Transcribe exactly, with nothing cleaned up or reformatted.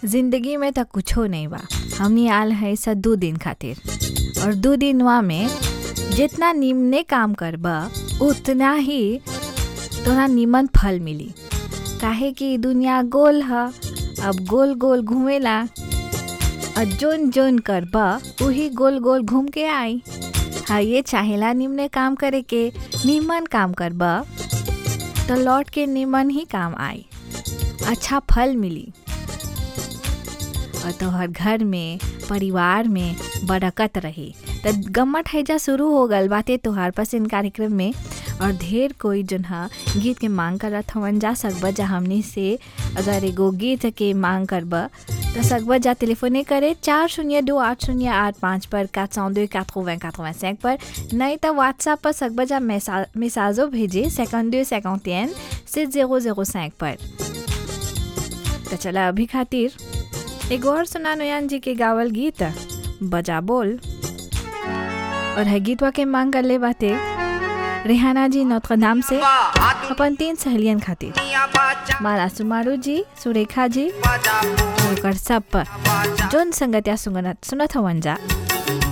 जिंदगी में तो कुछो नहीं बा। हमनी आल है सा दो दिन खातिर और दो दिनवा में जितना निमने काम करबा उतना ही तोरा निमन फल मिली। काहे कि दुनिया गोल है, अब गोल गोल घूमेला और जोन जोन करबा वही गोल गोल घूम के आई। हाँ, ये चाहेला निमने काम करे के, निमन काम करबा तो लौट के निमन ही काम आई, अच्छा फल मिली और तोहर घर में परिवार में बरकत रही। तो गम्मत हैजा शुरू हो गल बातें तोहार पसंद कार्यक्रम में और ढेर कोई जन गीत के मांग करत हवन। जा सकबा जा हमनी से अगर एगो गीत के मांग करबा तो सकबा जा टेलीफोने करे चार शून्य दो आठ शून्य आठ पाँच पर quatre cent deux quatre-vingts quatre-vingt-cinq पर, नहीं तो व्हाट्सएप पर सकबा जा मैसाजो भेजे cinquante-deux cinquante et un sept zéro zéro cinq पर। तो चला अभी खातिर एक और सुना नोयान जी के गावल गीत बजा बोल। और है गीतवा के मांग कर ले बाते रेहाना जी नौत्र नाम से अपन तीन सहेलियन खातिर, माला सुमारू जी, सुरेखा जी और सब जोन संगतिया सुनत सुनत हवन जा।